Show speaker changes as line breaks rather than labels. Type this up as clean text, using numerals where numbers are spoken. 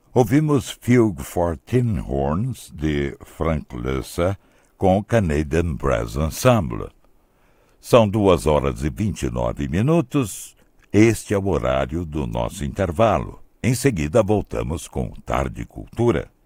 Ouvimos Fugue for Tin Horns, de Frank Loesser, com o Canadian Brass Ensemble. São 2h29. Este é o horário do nosso intervalo. Em seguida, voltamos com Tarde Cultura.